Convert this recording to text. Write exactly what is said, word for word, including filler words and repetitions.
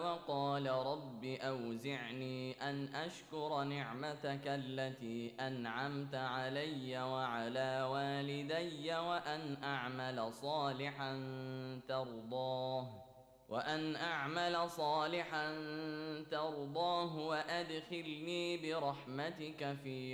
وقال رب أوزعني أن أشكر نعمتك التي أنعمت علي وعلى والدي وأن أعمل صالحا ترضاه وأن أعمل صالحا ترضاه وأدخلني برحمتك في